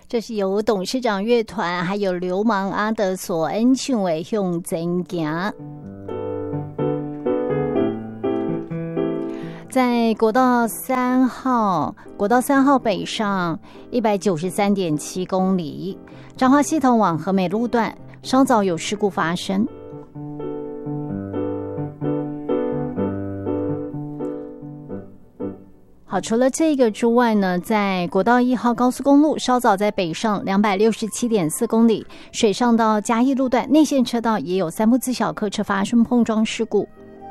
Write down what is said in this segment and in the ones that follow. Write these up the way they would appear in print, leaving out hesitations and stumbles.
这是由董事长乐团还有流氓阿德所演唱的向前行。在国道3号北上 193.7 公里，彰化系统往和美路段稍早有事故发生。好，除了这个之外呢，在国道1号高速公路稍早在北上 267.4 公里，水上到嘉义路段内线车道也有3部自小客车发生碰撞事故。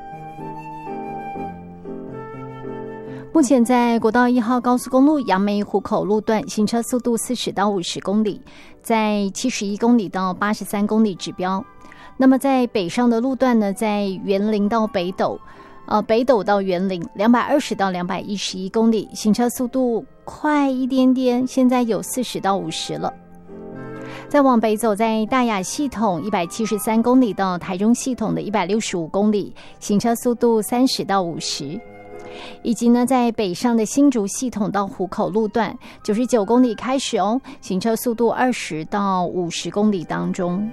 目前在国道1号高速公路杨梅湖口路段行车速度40到50公里，在71公里到83公里指标。那么在北上的路段呢，在员林到北斗北斗到员林220到211公里，行车速度快一点点，现在有40到50了。再往北走，在大雅系统173公里到台中系统的165公里，行车速度30到50。以及呢，在北上的新竹系统到湖口路段99公里开始哦，行车速度20到50公里当中。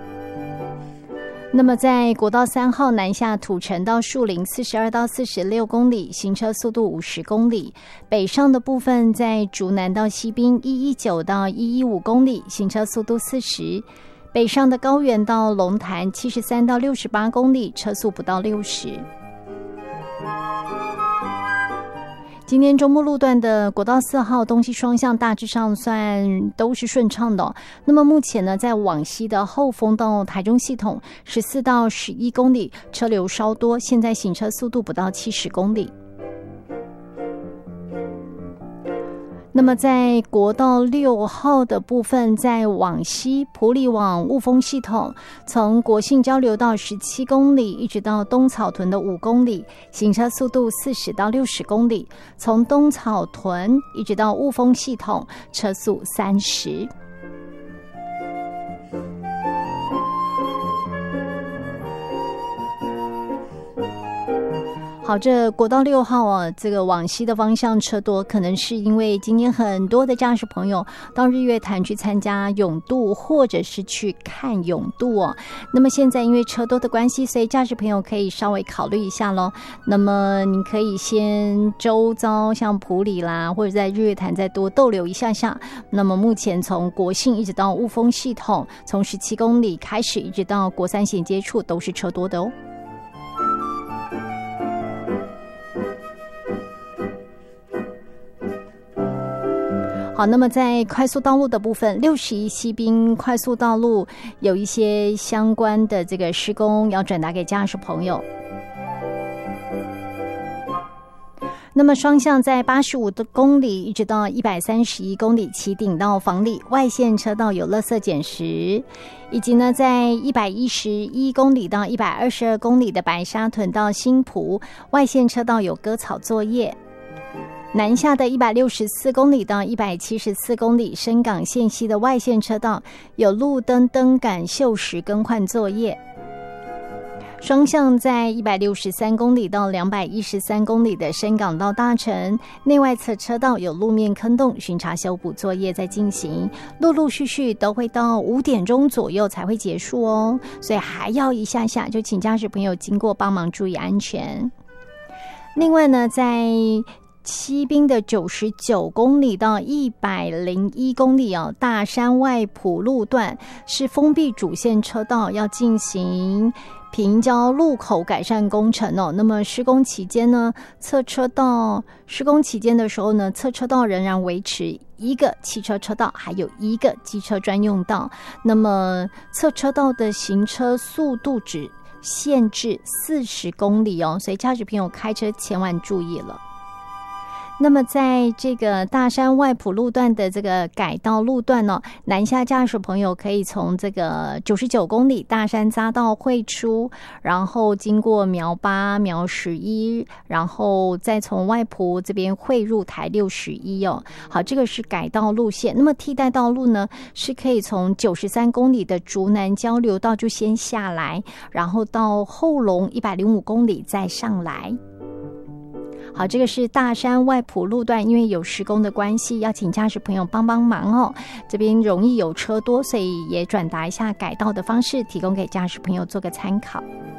那么在国道3号南下土城到树林42到46公里，行车速度50公里。北上的部分在竹南到西滨119到115公里，行车速度40。北上的高原到龙潭73到68公里，车速不到60。今天周末路段的国道4号东西双向大致上算都是顺畅的那么目前呢，在往西的后丰到台中系统14到11公里，车流稍多，现在行车速度不到70公里。那么在国道6号的部分，在往西埔里往雾峰系统，从国信交流道17公里一直到东草屯的5公里，行车速度40到60公里。从东草屯一直到雾峰系统，车速30。好，这国道6号啊，这个往西的方向车多，可能是因为今天很多的驾驶朋友到日月潭去参加泳渡，或者是去看泳渡哦。那么现在因为车多的关系，所以驾驶朋友可以稍微考虑一下咯。那么你可以先周遭像埔里啦，或者在日月潭再多逗留一下下。那么目前从国信一直到雾峰系统，从17公里开始一直到国三衔接处都是车多的哦。好，那么在快速道路的部分，61西滨快速道路有一些相关的这个施工要转达给驾驶朋友。那么双向在85公里一直到131公里起顶到房里，外线车道有垃圾捡拾，以及呢在111公里到122公里的白沙屯到新埔，外线车道有割草作业。南下的164公里到174公里，深港线西的外线车道有路灯灯杆锈蚀更换作业。双向在163公里到213公里的深港到大城，内外侧车道有路面坑洞巡查修补作业在进行，陆陆续续都会到5点钟左右才会结束哦，所以还要一下下，就请驾驶朋友经过帮忙注意安全。另外呢，在西滨的99公里到101公里哦，大山外埔路段是封闭主线车道，要进行平交路口改善工程哦。那么施工期间的时候呢，侧车道仍然维持一个汽车车道，还有一个机车专用道。那么侧车道的行车速度只限制40公里哦，所以驾驶朋友开车千万注意了。那么在这个大山外埔路段的这个改道路段哦，南下驾驶朋友可以从这个99公里大山匝道汇出，然后经过苗8、苗11，然后再从外埔这边汇入台61哦。好，这个是改道路线。那么替代道路呢，是可以从93公里的竹南交流道就先下来，然后到后龙105公里再上来。 好，这个是大山外埔路段，因为有施工的关系，要请驾驶朋友帮帮忙哦。这边容易有车多，所以也转达一下改道的方式，提供给驾驶朋友做个参考。